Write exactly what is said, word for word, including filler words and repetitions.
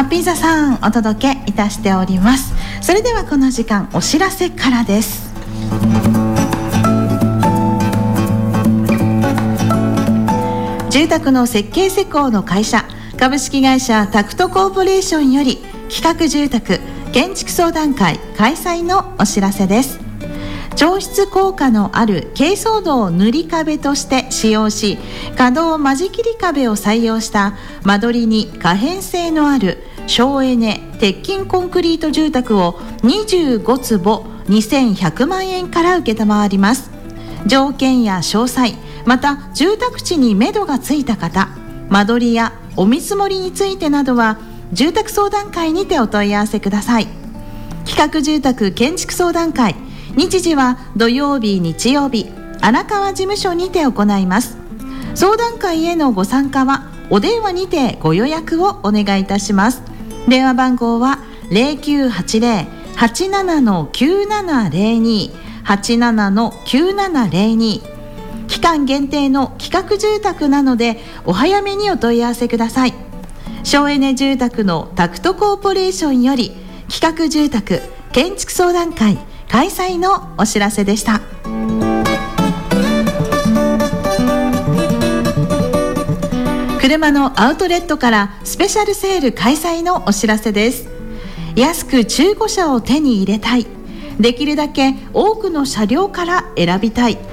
ピザさんお届けいたしております。それではこの時間お知らせからです。住宅の設計施工の会社株式会社タクトコーポレーションより企画住宅建築相談会開催のお知らせです。調湿効果のある珪藻土を塗り壁として使用し、可動間仕切り壁を採用した間取りに可変性のある省エネ鉄筋コンクリート住宅をにじゅうごつぼにせんひゃくまんえんから受けたまわります。条件や詳細、また住宅地に目処がついた方、間取りやお見積もりについてなどは住宅相談会にてお問い合わせください。企画住宅建築相談会、日時は土曜日日曜日、荒川事務所にて行います。相談会へのご参加はお電話にてご予約をお願いいたします。電話番号は ゼロきゅうはちゼロ はちなな きゅうななゼロに はちなな きゅうななゼロに。期間限定の企画住宅なのでお早めにお問い合わせください。省エネ住宅のタクトコーポレーションより企画住宅建築相談会開催のお知らせでした。車のアウトレットからスペシャルセール開催のお知らせです。安く中古車を手に入れたい、できるだけ多くの車両から選びたい、